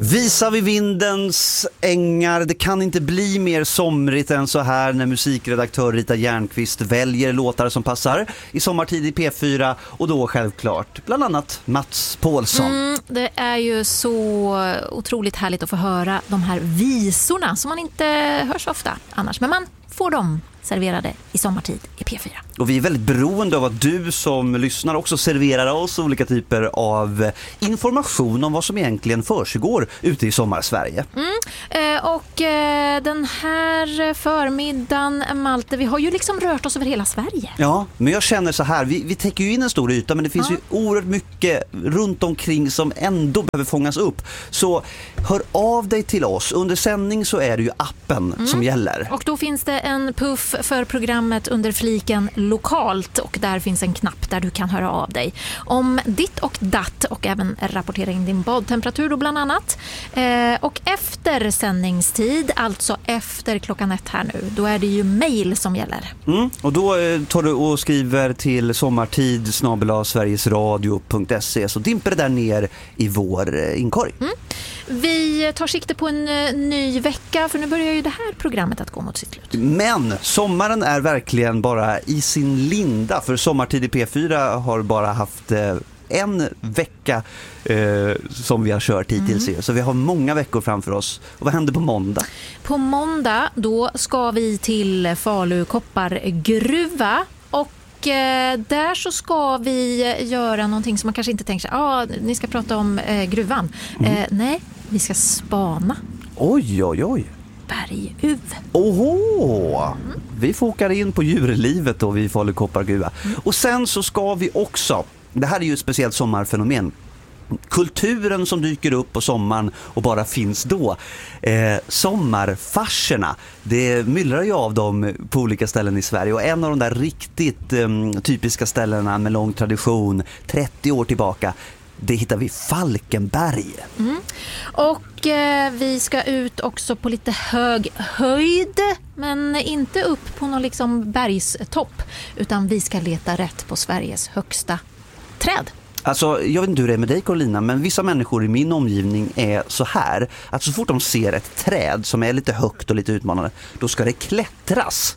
Visar vi vindens ängar, det kan inte bli mer somrigt än så här när musikredaktör Rita Järnqvist väljer låtar som passar i sommartid i P4 och då självklart bland annat Mats Paulsson. Det är ju så otroligt härligt att få höra de här visorna som man inte hör så ofta annars, men man får dem serverade i sommartid i P4. Och vi är väldigt beroende av att du som lyssnar också serverar oss olika typer av information om vad som egentligen försiggår ute i sommarsverige. Den här förmiddagen, Malte, vi har ju liksom rört oss över hela Sverige. Ja, men jag känner så här, vi täcker ju in en stor yta, men det finns ju oerhört mycket runt omkring som ändå behöver fångas upp. Så hör av dig till oss. Under sändning så är det ju appen som gäller. Och då finns det en puff för programmet under fliken lokalt och där finns en knapp där du kan höra av dig om ditt och datt och även rapportera in din badtemperatur då bland annat. Och efter sändningstid, alltså efter 1:00 här nu, då är det ju mejl som gäller. Och då tar du och skriver till sommartid@sverigesradio.se så dimper det där ner i vår inkorg. Vi tar sikte på en ny vecka för nu börjar ju det här programmet att gå mot sitt slut. Men sommaren är verkligen bara i sin linda, för sommartid i P4 har bara haft en vecka som vi har kört hittills. Så vi har många veckor framför oss. Och vad händer på måndag? På måndag då ska vi till Falu koppargruva och där så ska vi göra någonting som man kanske inte tänker sig. Ni ska prata om gruvan. Nej, vi ska spana. Oj. Berguv. Oho! Vi fokar in på djurlivet då vid Falu koppargruva. Och sen så ska vi också, det här är ju ett speciellt sommarfenomen, kulturen som dyker upp på sommaren och bara finns då. Sommarfarserna, det myllrar ju av dem på olika ställen i Sverige. Och en av de där riktigt typiska ställena med lång tradition, 30 år tillbaka, det hittar vi Falkenberg. Och vi ska ut också på lite hög höjd, men inte upp på någon liksom bergstopp, utan vi ska leta rätt på Sveriges högsta träd. Alltså, jag vet inte hur det är med dig, Carolina, men vissa människor i min omgivning är så här, att så fort de ser ett träd som är lite högt och lite utmanande, då ska det klättras.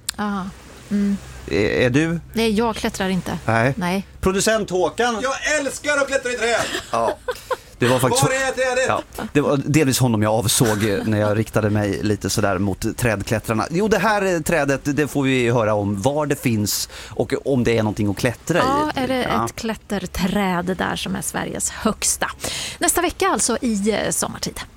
Är du? Nej, jag klättrar inte. Nej. Producent Håkan. Jag älskar att klättra i träd. Ja. Det var faktiskt Var är trädet? Ja, det var delvis honom jag avsåg när jag riktade mig lite sådär mot trädklättrarna. Jo, det här trädet, det får vi höra om var det finns och om det är någonting att klättra i. Ja, är det ett klätterträd där som är Sveriges högsta. Nästa vecka alltså i sommartid.